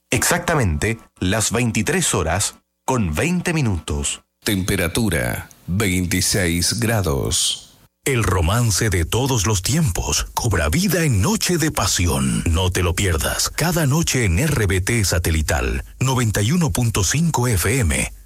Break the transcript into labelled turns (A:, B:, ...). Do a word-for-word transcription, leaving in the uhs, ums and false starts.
A: Exactamente las veintitrés horas con veinte minutos.
B: Temperatura veintiséis grados.
C: El romance de todos los tiempos cobra vida en Noche de Pasión. No te lo pierdas, cada noche en R B T Satelital noventa y uno punto cinco F M